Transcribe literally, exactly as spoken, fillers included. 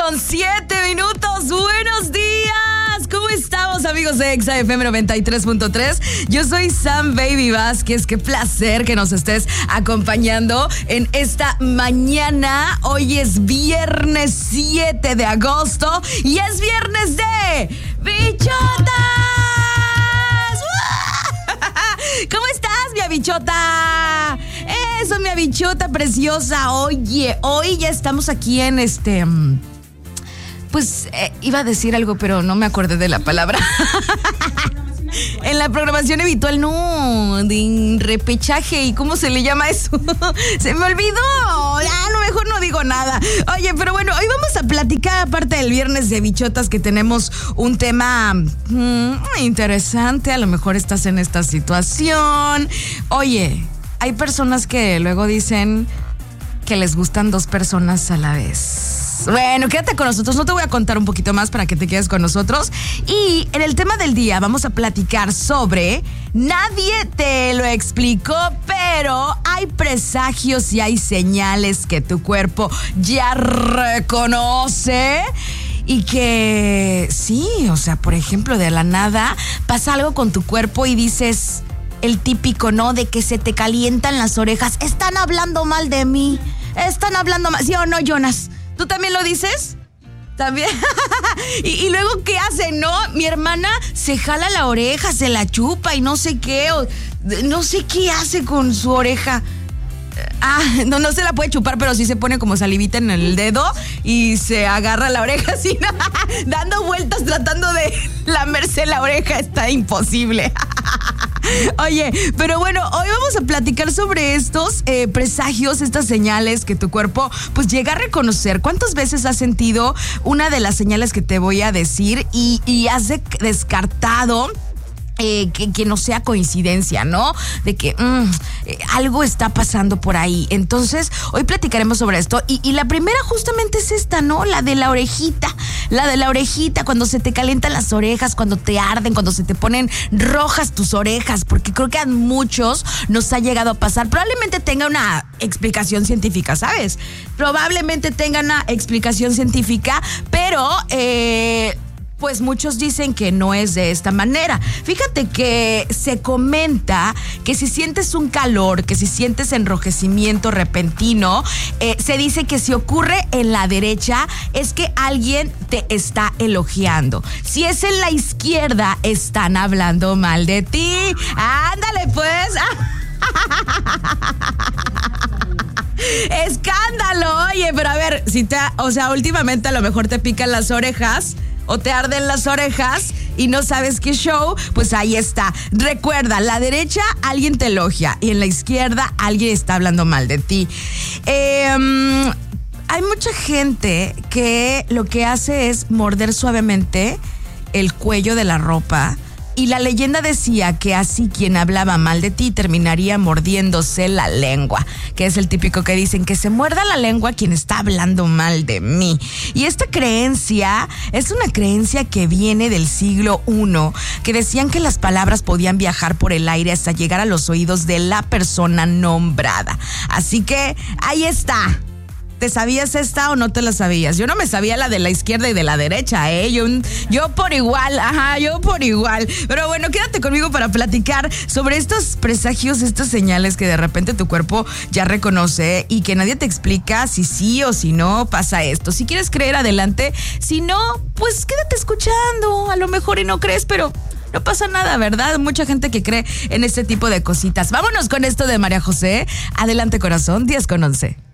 con siete minutos. Buenos días. ¿Cómo estamos, amigos de Exa F M noventa y tres punto tres? Yo soy Sam Baby Vázquez. Qué placer que nos estés acompañando en esta mañana. Hoy es viernes siete de agosto y es viernes de bichotas. ¿Cómo estás, mi bichota? Eso, mi bichota preciosa. Oye, hoy ya estamos aquí en este... Pues eh, iba a decir algo, pero no me acordé de la palabra. En la programación habitual, no, de repechaje. ¿Y cómo se le llama eso? Se me olvidó. A lo mejor no digo nada. Oye, pero bueno, hoy vamos a platicar, aparte del viernes de bichotas, que tenemos un tema mmm, interesante. A lo mejor estás en esta situación. Oye, hay personas que luego dicen que les gustan dos personas a la vez. Bueno, quédate con nosotros, no te voy a contar un poquito más para que te quedes con nosotros. Y en el tema del día vamos a platicar sobre nadie te lo explicó, pero hay presagios y hay señales que tu cuerpo ya reconoce. Y que sí, o sea, por ejemplo, de la nada pasa algo con tu cuerpo y dices... El típico, ¿no? De que se te calientan las orejas. Están hablando mal de mí. Están hablando mal. ¿Sí o no, Jonas? ¿Tú también lo dices? ¿También? y, y luego, ¿qué hace, no? Mi hermana se jala la oreja, se la chupa y no sé qué. O, no sé qué hace con su oreja. Ah, no, no se la puede chupar, pero sí se pone como salivita en el dedo y se agarra la oreja así, dando vueltas tratando de lamerse la oreja. Está imposible. Oye, pero bueno, hoy vamos a platicar sobre estos eh, presagios, estas señales que tu cuerpo pues llega a reconocer. ¿Cuántas veces has sentido una de las señales que te voy a decir y, y has de- descartado Eh, que, que no sea coincidencia, ¿no? De que mmm, eh, algo está pasando por ahí. Entonces, hoy platicaremos sobre esto. Y, y la primera justamente es esta, ¿no? La de la orejita. La de la orejita, cuando se te calientan las orejas, cuando te arden, cuando se te ponen rojas tus orejas. Porque creo que a muchos nos ha llegado a pasar. Probablemente tenga una explicación científica, ¿sabes? Probablemente tenga una explicación científica, pero... Eh, Pues muchos dicen que no es de esta manera. Fíjate que se comenta que si sientes un calor, que si sientes enrojecimiento repentino, eh, se dice que si ocurre en la derecha es que alguien te está elogiando. Si es en la izquierda, están hablando mal de ti. Ándale pues. Escándalo. Oye, pero a ver, si te, o sea, últimamente a lo mejor te pican las orejas o te arden las orejas y no sabes qué show, pues ahí está. Recuerda, la derecha alguien te elogia y en la izquierda alguien está hablando mal de ti. Eh, um, hay mucha gente que lo que hace es morder suavemente el cuello de la ropa. Y la leyenda decía que así quien hablaba mal de ti terminaría mordiéndose la lengua, que es el típico que dicen que se muerda la lengua quien está hablando mal de mí. Y esta creencia es una creencia que viene del siglo primero, que decían que las palabras podían viajar por el aire hasta llegar a los oídos de la persona nombrada. Así que ahí está. ¿Te sabías esta o no te la sabías? Yo no me sabía la de la izquierda y de la derecha, ¿eh? Yo, yo por igual, ajá, yo por igual. Pero bueno, quédate conmigo para platicar sobre estos presagios, estas señales que de repente tu cuerpo ya reconoce y que nadie te explica si sí o si no pasa esto. Si quieres creer, adelante. Si no, pues quédate escuchando. A lo mejor y no crees, pero... no pasa nada, ¿verdad? Mucha gente que cree en este tipo de cositas. Vámonos con esto de María José. Adelante, corazón, diez con once.